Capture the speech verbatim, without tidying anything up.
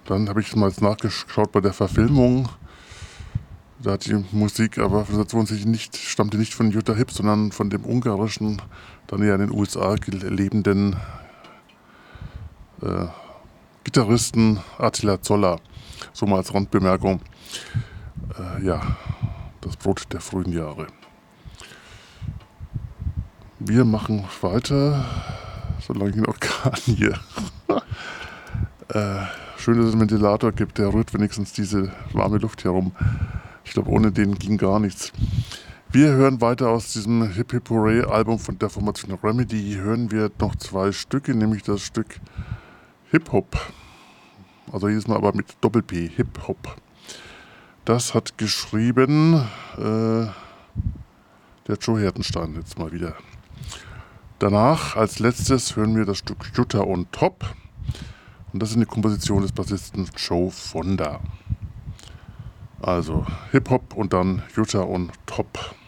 Dann habe ich mal jetzt nachgeschaut bei der Verfilmung. Da hat die Musik aber tatsächlich nicht, stammte nicht von Jutta Hipp, sondern von dem ungarischen, dann ja in den U S A lebenden äh, Gitarristen Attila Zoller. So mal als Randbemerkung. Äh, ja, das Brot der frühen Jahre. Wir machen weiter, solange ich noch kann hier. äh, schön, dass es einen Ventilator gibt, der rührt wenigstens diese warme Luft herum. Ich glaube, ohne den ging gar nichts. Wir hören weiter aus diesem Hip Hip Hooray Album von der Formation Remedy. Hören wir noch zwei Stücke, nämlich das Stück Hip Hop. Also jedes Mal aber mit Doppel-P, Hip Hop. Das hat geschrieben äh, der Joe Hertenstein jetzt mal wieder. Danach als letztes hören wir das Stück Jutta on Top. Und das ist eine Komposition des Bassisten Joe Fonda. Also Hip-Hop und dann Jutta on Top.